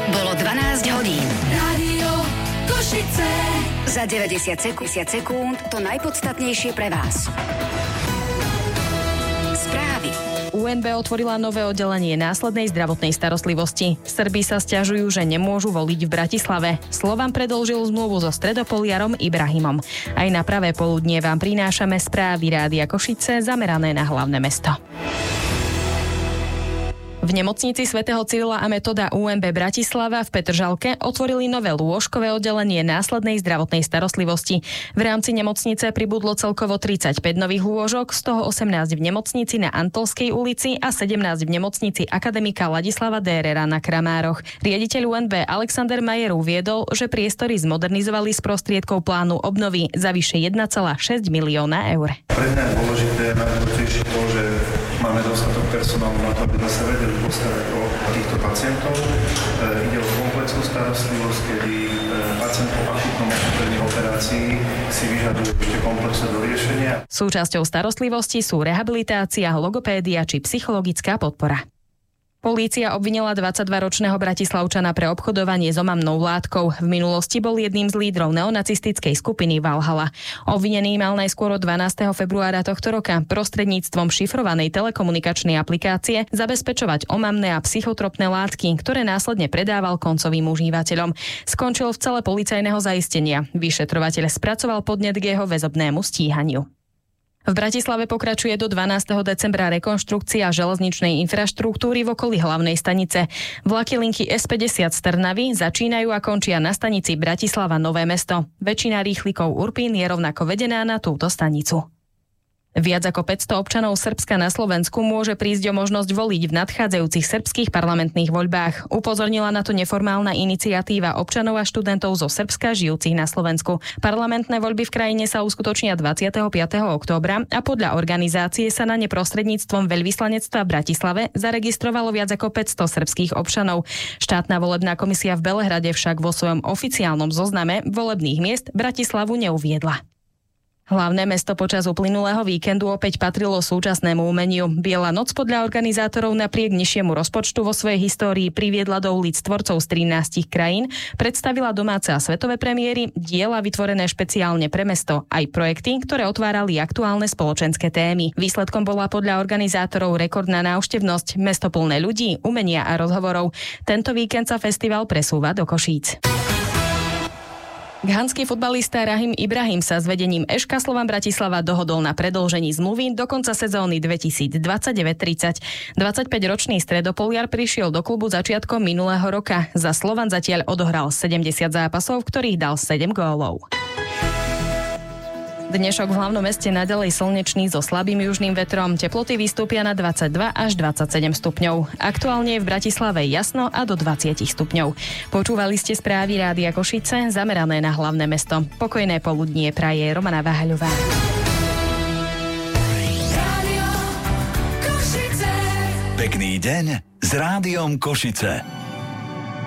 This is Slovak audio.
Bolo 12 hodín. Rádio Košice. Za 90 sekúnd to najpodstatnejšie pre vás. Správy. UNB otvorila nové oddelenie následnej zdravotnej starostlivosti. Srbi sa sťažujú, že nemôžu voliť v Bratislave. Slovan predĺžil zmluvu so stredopoliarom Ibrahimom. Aj na pravé poludnie vám prinášame správy Rádia Košice zamerané na hlavné mesto. V nemocnici svätého Cyrila a Metoda UNB Bratislava v Petržalke otvorili nové lôžkové oddelenie následnej zdravotnej starostlivosti. V rámci nemocnice pribudlo celkovo 35 nových lôžok, z toho 18 v nemocnici na Antolskej ulici a 17 v nemocnici akademika Ladislava Dérera na Kramároch. Riaditeľ UNB Alexander Majer uviedol, že priestory zmodernizovali z prostriedkov plánu obnovy za vyše 1,6 milióna eur. Pre mňa je dôležité najdôležitejšie to, že máme dostatok personálu na to, aby sme sa vedeli postarať o týchto pacientov. Ide o komplexnú starostlivosť, kedy pacient po akutnom ošetrení operácií si vyžaduje ešte komplexné doriešenia. Súčasťou starostlivosti sú rehabilitácia, logopédia či psychologická podpora. Polícia obvinila 22-ročného Bratislavčana pre obchodovanie s omamnou látkou. V minulosti bol jedným z lídrov neonacistickej skupiny Valhalla. Obvinený mal najskôr od 12. februára tohto roka prostredníctvom šifrovanej telekomunikačnej aplikácie zabezpečovať omamné a psychotropné látky, ktoré následne predával koncovým užívateľom. Skončil v cele policajného zaistenia. Vyšetrovateľ spracoval podnet k jeho väzobnému stíhaniu. V Bratislave pokračuje do 12. decembra rekonštrukcia železničnej infraštruktúry v okolí hlavnej stanice. Vlaky linky S50 z Trnavy začínajú a končia na stanici Bratislava Nové Mesto. Väčšina rýchlikov Urpín je rovnako vedená na túto stanicu. Viac ako 500 občanov Srbska na Slovensku môže prísť o možnosť voliť v nadchádzajúcich srbských parlamentných voľbách. Upozornila na to neformálna iniciatíva občanov a študentov zo Srbska žijúcich na Slovensku. Parlamentné voľby v krajine sa uskutočnia 25. októbra a podľa organizácie sa na ne prostredníctvom veľvyslanectva v Bratislave zaregistrovalo viac ako 500 srbských občanov. Štátna volebná komisia v Belehrade však vo svojom oficiálnom zozname volebných miest Bratislavu neuviedla. Hlavné mesto počas uplynulého víkendu opäť patrilo súčasnému umeniu. Biela noc podľa organizátorov napriek nižšiemu rozpočtu vo svojej histórii priviedla do ulic tvorcov z 13 krajín, predstavila domáce a svetové premiéry, diela vytvorené špeciálne pre mesto, aj projekty, ktoré otvárali aktuálne spoločenské témy. Výsledkom bola podľa organizátorov rekordná návštevnosť, mesto plné ľudí, umenia a rozhovorov. Tento víkend sa festival presúva do Košíc. Ghanský futbalista Rahim Ibrahim sa s vedením ŠK Slovan Bratislava dohodol na predĺžení zmluvy do konca sezóny 2029-30. 25-ročný stredopoliar prišiel do klubu začiatkom minulého roka. Za Slovan zatiaľ odohral 70 zápasov, v ktorých dal 7 gólov. Dnešok v hlavnom meste naďalej slnečný so slabým južným vetrom. Teploty vystúpia na 22 až 27 stupňov. Aktuálne je v Bratislave jasno a do 20 stupňov. Počúvali ste správy Rádia Košice zamerané na hlavné mesto. Pokojné poludnie praje Romana Váhaľová. Pekný deň s Rádiom Košice.